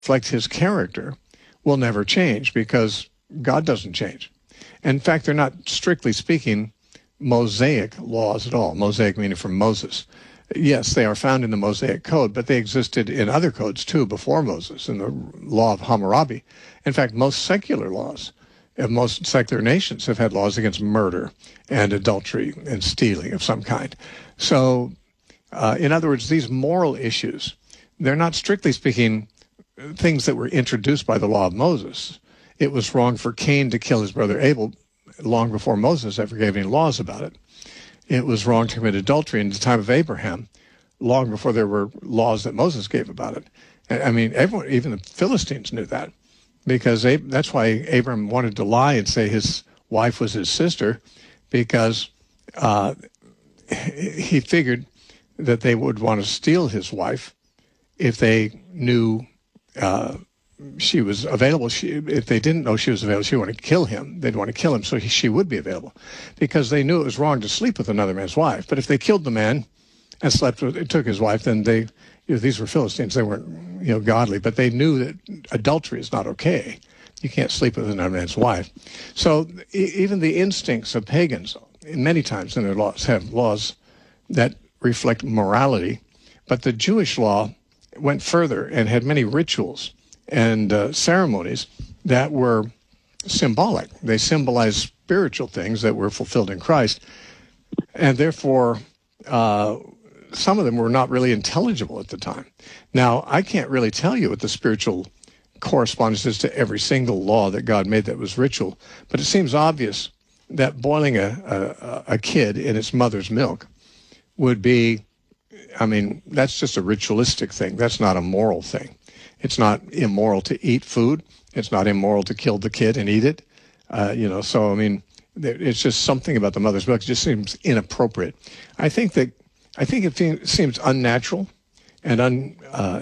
reflect his character will never change because God doesn't change. In fact, they're not, strictly speaking, Mosaic laws at all. Mosaic meaning from Moses. Yes, they are found in the Mosaic Code, but they existed in other codes too before Moses, in the law of Hammurabi. In fact, most secular laws of most secular nations have had laws against murder and adultery and stealing of some kind. So, in other words, these moral issues, they're not, strictly speaking, things that were introduced by the law of Moses. It was wrong for Cain to kill his brother Abel long before Moses ever gave any laws about it. It was wrong to commit adultery in the time of Abraham, long before there were laws that Moses gave about it. I mean, everyone, even the Philistines knew that, because that's why Abraham wanted to lie and say his wife was his sister, because he figured that they would want to steal his wife if they knew she was available. If they didn't know she was available, she would want to kill him. They'd want to kill him so she would be available, because they knew it was wrong to sleep with another man's wife. But if they killed the man and took his wife, then these were Philistines. They weren't, godly, but they knew that adultery is not okay. You can't sleep with another man's wife. So even the instincts of pagans, many times in their laws, have laws that reflect morality. But the Jewish law went further and had many rituals and ceremonies that were symbolic. They symbolized spiritual things that were fulfilled in Christ. And therefore, some of them were not really intelligible at the time. Now, I can't really tell you what the spiritual correspondence is to every single law that God made that was ritual, but it seems obvious that boiling a kid in its mother's milk would be, that's just a ritualistic thing. That's not a moral thing. It's not immoral to eat food. It's not immoral to kill the kid and eat it. It's just something about the mother's milk. It just seems inappropriate. I think it seems unnatural and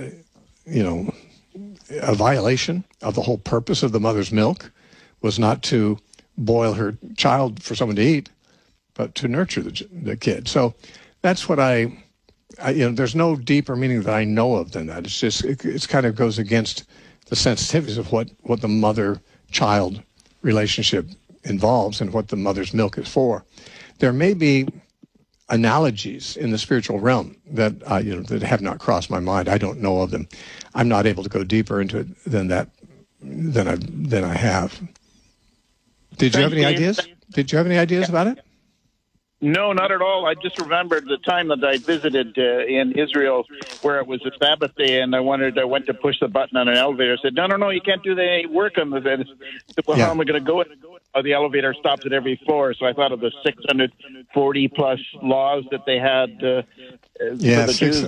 a violation of the whole purpose of the mother's milk was not to boil her child for someone to eat, but to nurture the kid. So that's what there's no deeper meaning that I know of than that. It's just, it kind of goes against the sensitivities of what the mother-child relationship involves and what the mother's milk is for. There may be analogies in the spiritual realm that that have not crossed my mind. I don't know of them. I'm not able to go deeper into it than I have. Did you have any ideas? Did you have any ideas about it? No, not at all. I just remembered the time that I visited in Israel where it was a Sabbath day, and I went to push the button on an elevator. I said, no, you can't do the work on this. I said, well, how am I going to go? The elevator stopped at every floor, so I thought of the 640-plus laws that they had for the Jews.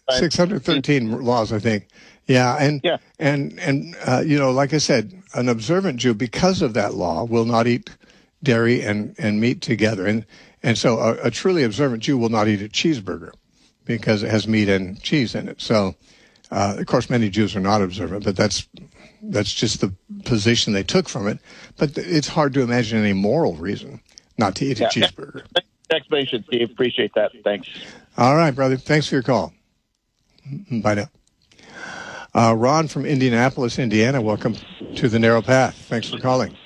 613 laws, I think. Yeah, and like I said, an observant Jew, because of that law, will not eat dairy and meat together. And so a truly observant Jew will not eat a cheeseburger because it has meat and cheese in it. So, of course, many Jews are not observant, but that's just the position they took from it. But it's hard to imagine any moral reason not to eat a cheeseburger. Explanation, Steve. Appreciate that. Thanks. All right, brother. Thanks for your call. Bye now. Ron from Indianapolis, Indiana. Welcome to The Narrow Path. Thanks for calling.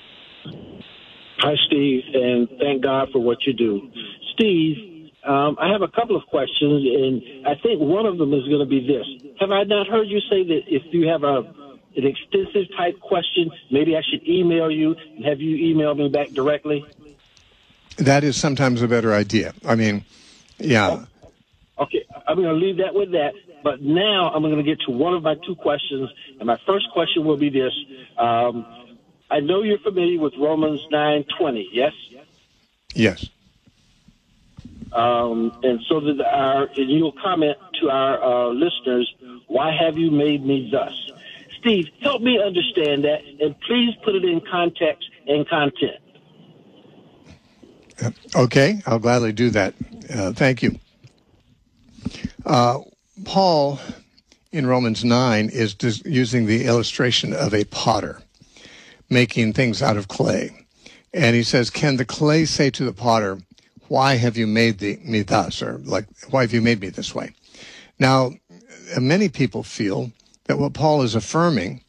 Hi, Steve, and thank God for what you do. Steve, I have a couple of questions, and I think one of them is going to be this. Have I not heard you say that if you have an extensive type question, maybe I should email you and have you email me back directly? That is sometimes a better idea. Yeah. Okay, I'm going to leave that with that. But now I'm going to get to one of my two questions, and my first question will be this. I know you're familiar with Romans 9:20, yes? Yes. And so that you'll comment to our listeners, why have you made me thus? Steve, help me understand that, and please put it in context and content. Okay, I'll gladly do that. Thank you. Paul, in Romans 9, is just using the illustration of a potter making things out of clay. And he says, can the clay say to the potter, why have you made me thus? Or why have you made me this way? Now, many people feel that what Paul is affirming